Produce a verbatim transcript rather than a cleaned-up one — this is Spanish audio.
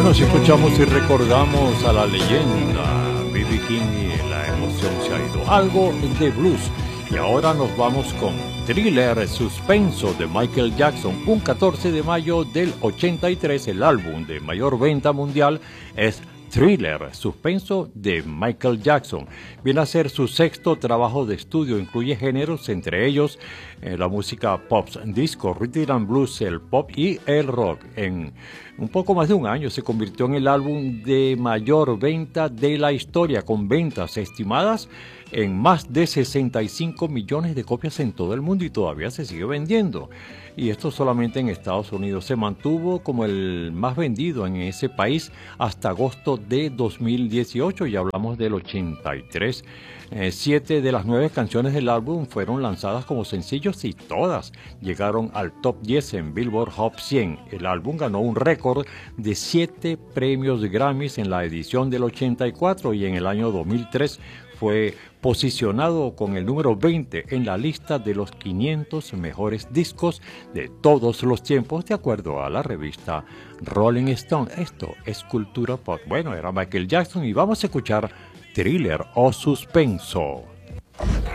Bueno, si escuchamos y recordamos a la leyenda B B King y la emoción se ha ido. Algo de blues. Y ahora nos vamos con Thriller, Suspenso de Michael Jackson. Un catorce de mayo del ochenta y tres, el álbum de mayor venta mundial es Thriller, Suspenso de Michael Jackson. Viene a ser su sexto trabajo de estudio, incluye géneros, entre ellos eh, la música pop, disco, rhythm and blues, el pop y el rock. En un poco más de un año se convirtió en el álbum de mayor venta de la historia, con ventas estimadas en más de sesenta y cinco millones de copias en todo el mundo y todavía se sigue vendiendo. Y esto solamente en Estados Unidos. Se mantuvo como el más vendido en ese país hasta agosto de dos mil dieciocho, y hablamos del ochenta y tres. Eh, siete de las nueve canciones del álbum fueron lanzadas como sencillos y todas llegaron al top diez en Billboard Hot cien. El álbum ganó un récord de siete premios Grammys en la edición del ochenta y cuatro, y en el año dos mil tres fue posicionado con el número veinte en la lista de los quinientos mejores discos de todos los tiempos, de acuerdo a la revista Rolling Stone. Esto es cultura pop. Bueno, era Michael Jackson y vamos a escuchar Thriller o Suspenso.